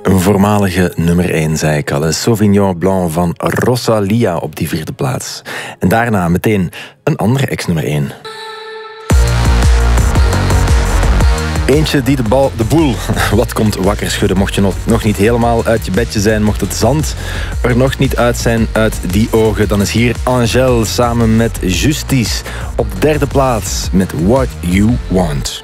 Een voormalige nummer 1, zei ik al. Sauvignon Blanc van Rosalia op die 4e plaats. En daarna meteen een andere ex-nummer 1. Eentje die de boel wat komt wakker schudden. Mocht je nog niet helemaal uit je bedje zijn, mocht het zand er nog niet uit zijn uit die ogen, dan is hier Angèle samen met Justice op 3e plaats met What You Want.